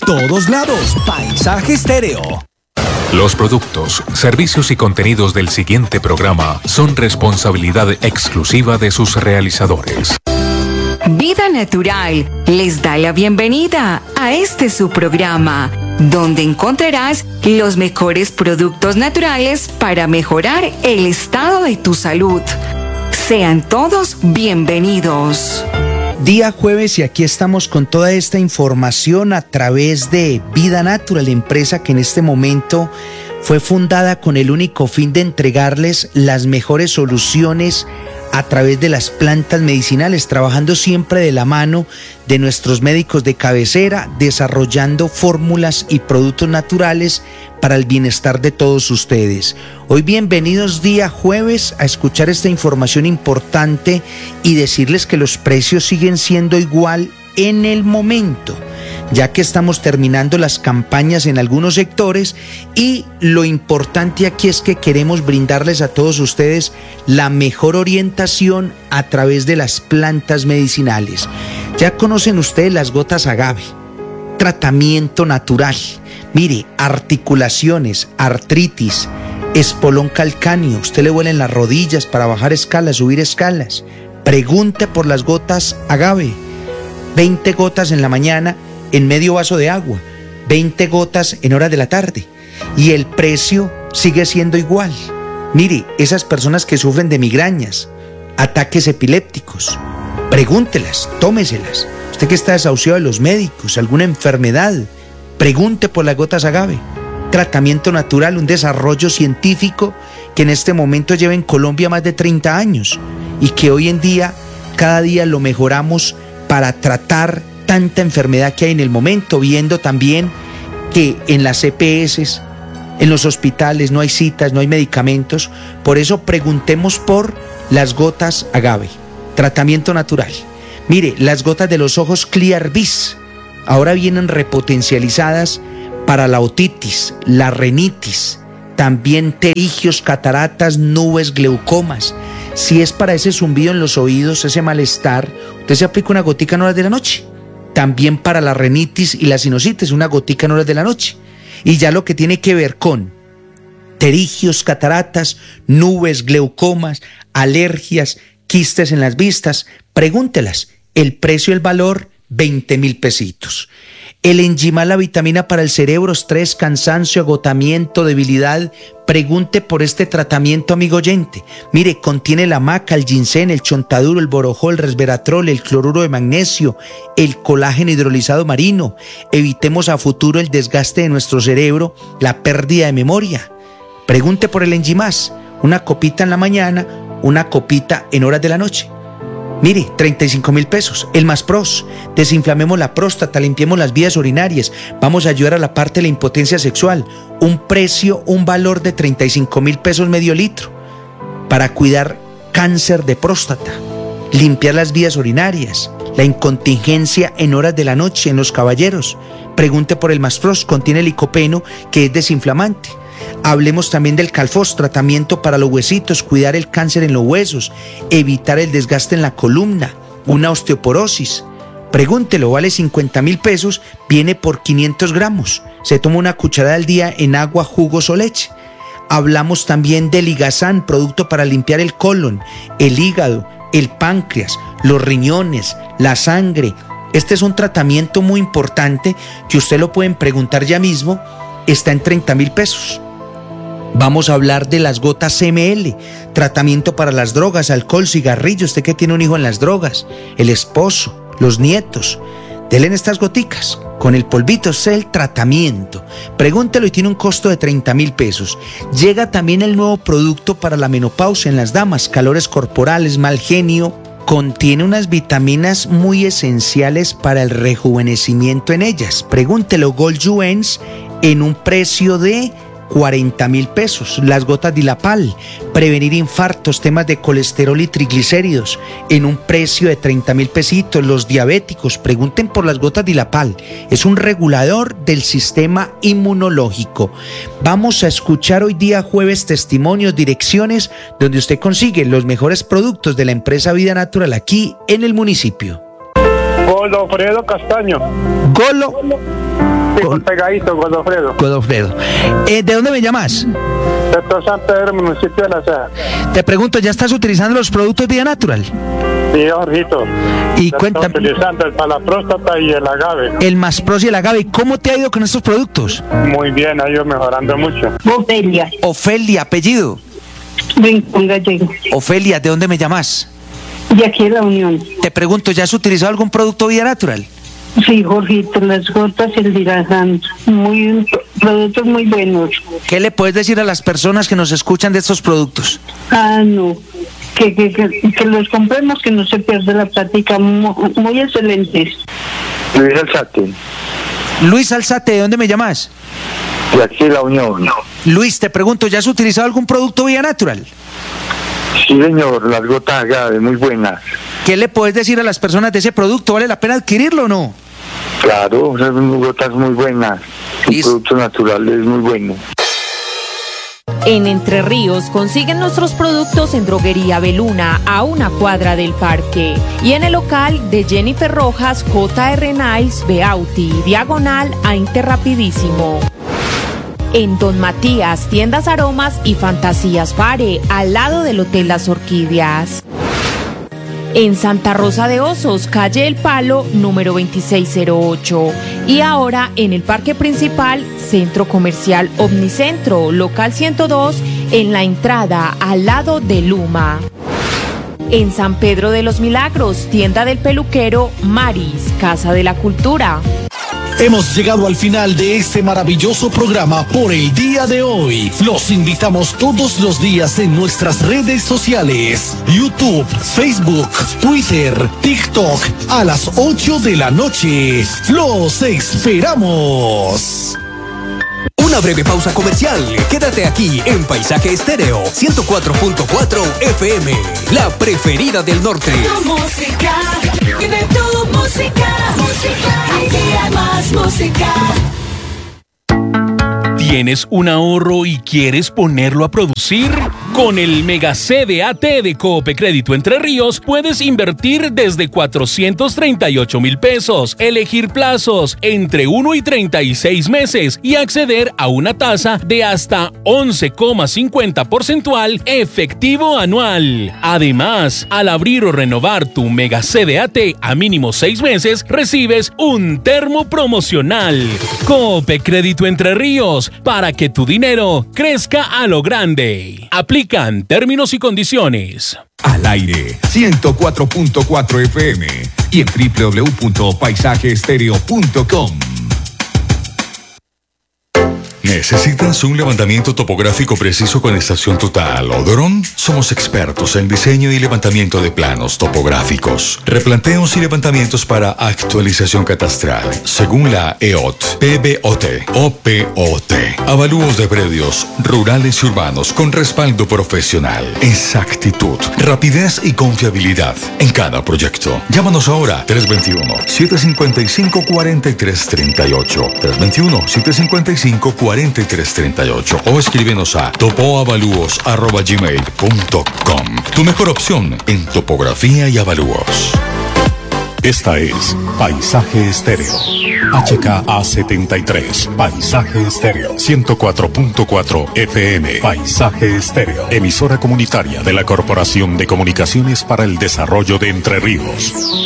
todos lados. Paisaje Estéreo. Los productos, servicios y contenidos del siguiente programa son responsabilidad exclusiva de sus realizadores. Vida Natural les da la bienvenida a este su programa, donde encontrarás los mejores productos naturales para mejorar el estado de tu salud. Sean todos bienvenidos. Día jueves y aquí estamos con toda esta información a través de Vida Natural, empresa que en este momento fue fundada con el único fin de entregarles las mejores soluciones a través de las plantas medicinales, trabajando siempre de la mano de nuestros médicos de cabecera, desarrollando fórmulas y productos naturales para el bienestar de todos ustedes. Hoy bienvenidos día jueves a escuchar esta información importante y decirles que los precios siguen siendo igual en el momento, ya que estamos terminando las campañas en algunos sectores y lo importante aquí es que queremos brindarles a todos ustedes la mejor orientación a través de las plantas medicinales. Ya conocen ustedes las gotas agave, tratamiento natural. Mire, articulaciones, artritis, espolón calcáneo, usted le duelen las rodillas para bajar escalas, subir escalas. Pregunte por las gotas agave. 20 gotas en la mañana en medio vaso de agua, 20 gotas en horas de la tarde y el precio sigue siendo igual. Mire, esas personas que sufren de migrañas, ataques epilépticos, pregúntelas, tómeselas. Usted que está desahuciado de los médicos, alguna enfermedad, pregunte por las gotas agave. Tratamiento natural, un desarrollo científico que en este momento lleva en Colombia más de 30 años y que hoy en día, cada día lo mejoramos para tratar tanta enfermedad que hay en el momento, viendo también que en las EPS, en los hospitales no hay citas, no hay medicamentos. Por eso preguntemos por las gotas agave, tratamiento natural. Mire, las gotas de los ojos Clear Vis ahora vienen repotencializadas para la otitis, la rinitis, también pterigios, cataratas, nubes, glaucomas. Si es para ese zumbido en los oídos, ese malestar, usted se aplica una gotica en horas de la noche. También para la rinitis y la sinusitis, una gotica en horas de la noche. Y ya lo que tiene que ver con pterigios, cataratas, nubes, glaucomas, alergias, quistes en las vistas, pregúntelas. El precio y el valor, 20,000 pesitos. El Enjimal, la vitamina para el cerebro, estrés, cansancio, agotamiento, debilidad. Pregunte por este tratamiento, amigo oyente. Mire, contiene la maca, el ginseng, el chontaduro, el borojó, el resveratrol, el cloruro de magnesio, el colágeno hidrolizado marino. Evitemos a futuro el desgaste de nuestro cerebro, la pérdida de memoria. Pregunte por el Enjimás. Una copita en la mañana, una copita en horas de la noche. Mire, 35,000 pesos. El Más Pros, desinflamemos la próstata, limpiemos las vías urinarias, vamos a ayudar a la parte de la impotencia sexual. Un precio, un valor de 35,000 pesos medio litro para cuidar cáncer de próstata, limpiar las vías urinarias, la incontingencia en horas de la noche en los caballeros. Pregunte por el Más Pros, contiene licopeno que es desinflamante. Hablemos también del Calfos, tratamiento para los huesitos, cuidar el cáncer en los huesos, evitar el desgaste en la columna, una osteoporosis. Pregúntelo, vale 50,000 pesos, viene por 500 gramos. Se toma una cucharada al día en agua, jugos o leche. Hablamos también del Ligazán, producto para limpiar el colon, el hígado, el páncreas, los riñones, la sangre. Este es un tratamiento muy importante que usted lo pueden preguntar ya mismo, está en 30,000 pesos. Vamos a hablar de las gotas CML, tratamiento para las drogas, alcohol, cigarrillo, usted que tiene un hijo en las drogas, el esposo, los nietos. Denle estas goticas, con el polvito es el tratamiento. Pregúntelo y tiene un costo de 30,000 pesos. Llega también el nuevo producto para la menopausia en las damas, calores corporales, mal genio. Contiene unas vitaminas muy esenciales para el rejuvenecimiento en ellas. Pregúntelo, Gold Juens, en un precio de 40,000 pesos. Las gotas Dilapal, prevenir infartos, temas de colesterol y triglicéridos, en un precio de 30,000 pesitos. Los diabéticos, pregunten por las gotas Dilapal. Es un regulador del sistema inmunológico. Vamos a escuchar hoy día jueves testimonios, direcciones donde usted consigue los mejores productos de la empresa Vida Natural aquí en el municipio. Godofredo Castaño. Golo. Sí, pegadito, Godofredo. Godofredo. ¿De dónde me llamas? Sector San Pedro, municipio de La Ceja. Te pregunto, ¿ya estás utilizando los productos Vida Natural? Sí, Jorgito. Y Ya cuéntame. estoy utilizando el para la próstata y el agave. El Maspros y el agave. ¿Cómo te ha ido con estos productos? Muy bien, ha ido mejorando mucho. Ofelia, Ofelia, apellido. Rincón Gallego, Ofelia, ¿de dónde me llamas? de aquí en La Unión. Te pregunto, ¿ya has utilizado algún producto Vida Natural? Sí, Jorgito, las gotas y el Diraján, productos muy buenos. ¿Qué le puedes decir a las personas que nos escuchan de estos productos? No, que los compremos, que no se pierde la práctica, muy excelentes. Luis Alzate, Luis Alzate, ¿de dónde me llamas? de aquí La Unión. Luis, te pregunto, ¿ya has utilizado algún producto Vida Natural? Sí, señor, las gotas agave, muy buenas. ¿Qué le puedes decir a las personas de ese producto? ¿Vale la pena adquirirlo o no? Claro, son gotas muy buenas. Un producto natural es muy bueno. En Entre Ríos consiguen nuestros productos en Droguería Beluna, a una cuadra del parque. Y en el local de Jennifer Rojas, J.R. Niles, Beauty, diagonal a Interrapidísimo. En Don Matías, Tiendas Aromas y Fantasías Fare, al lado del Hotel Las Orquídeas. En Santa Rosa de Osos, calle El Palo, número 2608. Y ahora en el Parque Principal, Centro Comercial Omnicentro, local 102, en la entrada, al lado de Luma. En San Pedro de los Milagros, tienda del peluquero Maris, Casa de la Cultura. Hemos llegado al final de este maravilloso programa por el día de hoy. Los invitamos todos los días en nuestras redes sociales: YouTube, Facebook, Twitter, TikTok, a las 8 de la noche. ¡Los esperamos! Una breve pausa comercial. Quédate aquí en Paisaje Estéreo 104.4 FM, la preferida del norte. Tu música, vive tu música, aquí hay más música. ¿Tienes un ahorro y quieres ponerlo a producir? Con el Mega CDAT de Coop Crédito Entre Ríos puedes invertir desde 438,000 pesos, elegir plazos entre 1 y 36 meses y acceder a una tasa de hasta 11,50 porcentual efectivo anual. Además, al abrir o renovar tu Mega CDAT a mínimo 6 meses, recibes un termo promocional. Coop Crédito Entre Ríos, para que tu dinero crezca a lo grande. Aplican términos y condiciones. Al aire, 104.4 FM y en www.paisajeestereo.com. ¿Necesitas un levantamiento topográfico preciso con estación total o dron? Somos expertos en diseño y levantamiento de planos topográficos, replanteos y levantamientos para actualización catastral, según la EOT, PBOT o POT. Avalúos de predios rurales y urbanos con respaldo profesional, exactitud, rapidez y confiabilidad en cada proyecto. Llámanos ahora, 321-755-4338, 321-755-4338 o escríbenos a topoavalúos@gmail.com. Tu mejor opción en topografía y avalúos. Esta es Paisaje Estéreo. HKA73. Paisaje Estéreo. 104.4 FM. Paisaje Estéreo. Emisora comunitaria de la Corporación de Comunicaciones para el Desarrollo de Entre Ríos.